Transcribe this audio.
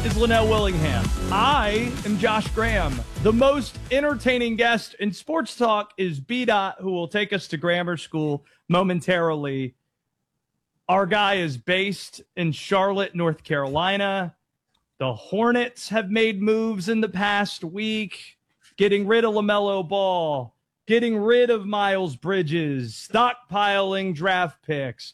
is Linnell Willingham. I am Josh Graham. The most entertaining guest in sports talk is B. Dot, who will take us to grammar school momentarily. Our guy is based in Charlotte, North Carolina. The Hornets have made moves in the past week, getting rid of LaMelo Ball, getting rid of Miles Bridges, stockpiling draft picks.